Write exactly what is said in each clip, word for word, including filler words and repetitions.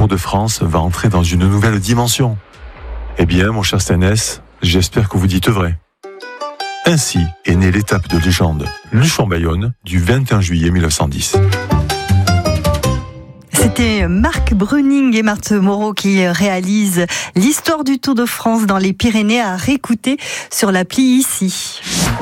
Tour de France va entrer dans une nouvelle dimension. Eh bien, mon cher Stanès, j'espère que vous dites vrai. Ainsi est née l'étape de légende Luchon-Bayonne du vingt et un juillet mille neuf cent dix. C'était Marc Bruning et Marthe Moreau qui réalisent l'histoire du Tour de France dans les Pyrénées à réécouter sur l'appli ici.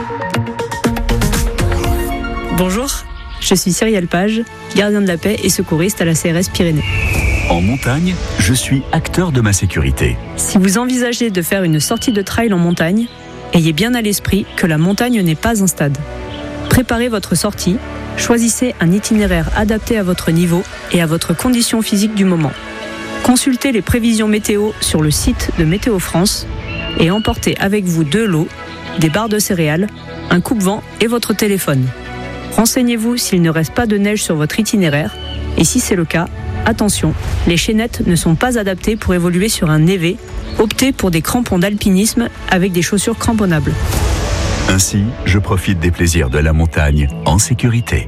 Bonjour, je suis Cyrielle Page, gardien de la paix et secouriste à la C R S Pyrénées. En montagne, je suis acteur de ma sécurité. Si vous envisagez de faire une sortie de trail en montagne, ayez bien à l'esprit que la montagne n'est pas un stade. Préparez votre sortie, choisissez un itinéraire adapté à votre niveau et à votre condition physique du moment. Consultez les prévisions météo sur le site de Météo France et emportez avec vous de l'eau, des barres de céréales, un coupe-vent et votre téléphone. Renseignez-vous s'il ne reste pas de neige sur votre itinéraire et si c'est le cas, attention, les chaînettes ne sont pas adaptées pour évoluer sur un névé. Optez pour des crampons d'alpinisme avec des chaussures cramponnables. Ainsi, je profite des plaisirs de la montagne en sécurité.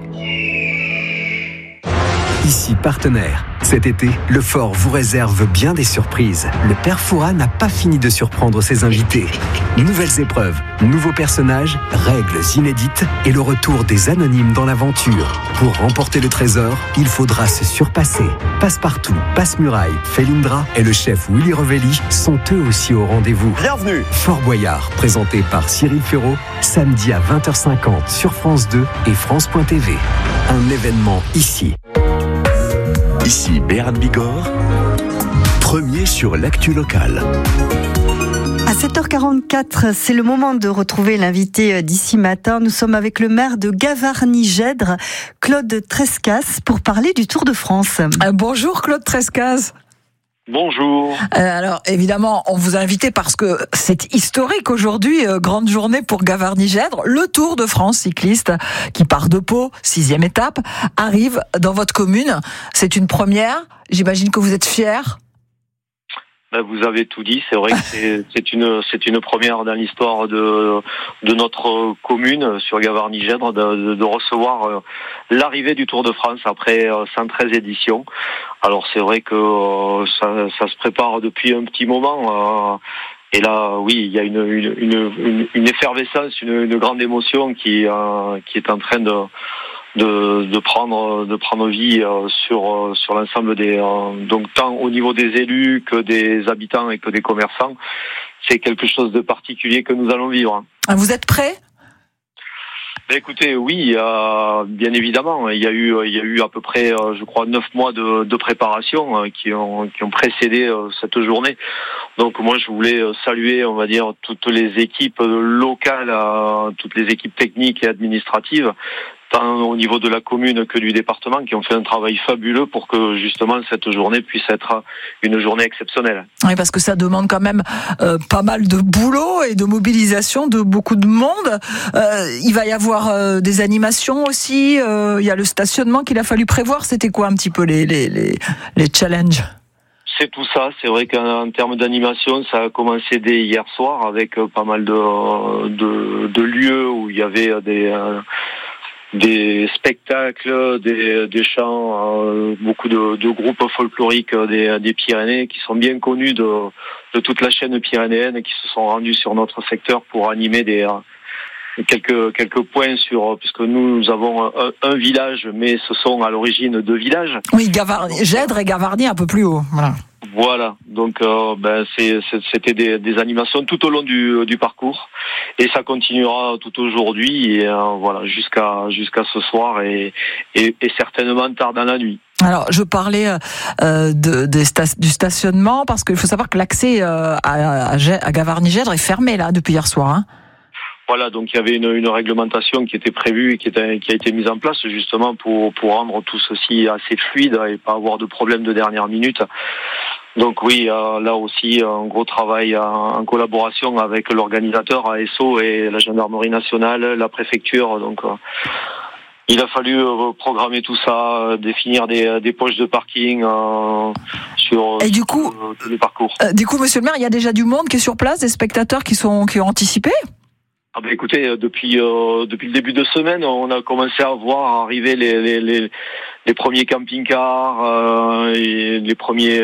Ici partenaire. Cet été, le Fort vous réserve bien des surprises. Le père Fouras n'a pas fini de surprendre ses invités. Nouvelles épreuves, nouveaux personnages, règles inédites et le retour des anonymes dans l'aventure. Pour remporter le trésor, il faudra se surpasser. Passepartout, Passe-Muraille, Felindra et le chef Willy Revelli sont eux aussi au rendez-vous. Bienvenue. Fort Boyard, présenté par Cyril Ferraud, samedi à vingt heures cinquante sur France deux et France point T V. Un événement ici. Ici Béran Bigorre, premier sur l'actu locale. À sept heures quarante-quatre, c'est le moment de retrouver l'invité d'ici matin. Nous sommes avec le maire de Gavarnie-Gèdre, Claude Trescas, pour parler du Tour de France. Euh, bonjour Claude Trescas. Bonjour. Euh, alors évidemment, on vous a invité parce que c'est historique aujourd'hui, euh, grande journée pour Gavarnie-Gèdre. Le Tour de France cycliste qui part de Pau, sixième étape, arrive dans votre commune. C'est une première. J'imagine que vous êtes fiers. Ben, vous avez tout dit. C'est vrai que c'est, c'est une c'est une première dans l'histoire de de notre commune sur Gavarnie-Gèdre de, de, de recevoir euh, l'arrivée du Tour de France après euh, cent treize éditions. Alors c'est vrai que euh, ça, ça se prépare depuis un petit moment. Euh, et là, oui, il y a une une une, une effervescence, une, une grande émotion qui euh, qui est en train de De, de prendre de prendre vie euh, sur euh, sur l'ensemble des euh, donc tant au niveau des élus que des habitants et que des commerçants, c'est quelque chose de particulier que nous allons vivre. Vous êtes prêts ? Ben écoutez, oui, euh, bien évidemment, il y a eu il y a eu à peu près euh, je crois neuf mois de, de préparation euh, qui ont qui ont précédé euh, cette journée. Donc moi je voulais saluer, on va dire, toutes les équipes locales, euh, toutes les équipes techniques et administratives, tant au niveau de la commune que du département, qui ont fait un travail fabuleux pour que justement cette journée puisse être une journée exceptionnelle. Oui, parce que ça demande quand même euh, pas mal de boulot et de mobilisation de beaucoup de monde. Euh, il va y avoir euh, des animations aussi. Euh, il y a le stationnement qu'il a fallu prévoir. C'était quoi un petit peu les les les, les challenges ? C'est tout ça. C'est vrai qu'en termes d'animation, ça a commencé dès hier soir avec pas mal de de, de lieux où il y avait des euh, des spectacles, des, des chants, euh, beaucoup de, de groupes folkloriques des, des Pyrénées qui sont bien connus de, de toute la chaîne pyrénéenne et qui se sont rendus sur notre secteur pour animer des euh, quelques quelques points sur, puisque nous, nous avons un, un village, mais ce sont à l'origine deux villages. Oui, Gavarnie, Gèdre et Gavarnie un peu plus haut. Voilà. Voilà, donc euh, ben c'est, c'était des, des animations tout au long du, du parcours et ça continuera tout aujourd'hui et euh, voilà jusqu'à jusqu'à ce soir et, et, et certainement tard dans la nuit. Alors, je parlais euh, de, de sta- du stationnement parce qu'il faut savoir que l'accès euh, à, à, à Gavarnie-Gèdre est fermé là depuis hier soir. Hein. Voilà, donc il y avait une, une réglementation qui était prévue et qui, était, qui a été mise en place justement pour, pour rendre tout ceci assez fluide et pas avoir de problème de dernière minute. Donc oui, euh, là aussi, un gros travail en, en collaboration avec l'organisateur A S O et la gendarmerie nationale, la préfecture. Donc euh, il a fallu euh, programmer tout ça, euh, définir des, des poches de parking euh, sur et du coup, euh, tous les parcours. Euh, du coup, monsieur le maire, il y a déjà du monde qui est sur place, des spectateurs qui sont qui ont anticipé ? Ah ben écoutez, depuis euh, depuis le début de semaine, on a commencé à voir arriver les les les, les premiers camping-cars, euh, et les premiers